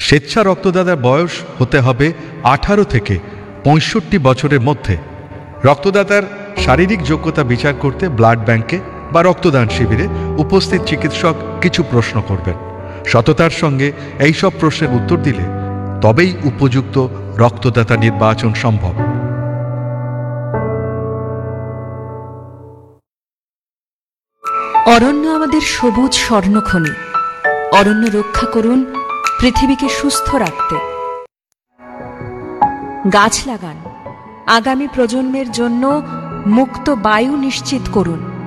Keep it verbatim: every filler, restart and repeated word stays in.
স্বেচ্ছা রক্তদাতার বয়স হতে হবে আঠারো থেকে পঁয়ষট্টি বছরের মধ্যে। রক্তদাতার শারীরিক যোগ্যতা বিচার করতে ব্লাড ব্যাংকে বা রক্তদান শিবিরে উপস্থিত চিকিৎসক কিছু প্রশ্ন করবেন। সততার সঙ্গে এই সব প্রশ্নের উত্তর দিলে তবেই উপযুক্ত রক্তদাতা নির্বাচন সম্ভব। অরণ্য আমাদের সবুজ স্বর্ণখনি। অরণ্য রক্ষা করুন পৃথিবীকে সুস্থ রাখতে। গাছ লাগান, আগামী প্রজন্মের জন্য মুক্ত বায়ু নিশ্চিত করুন।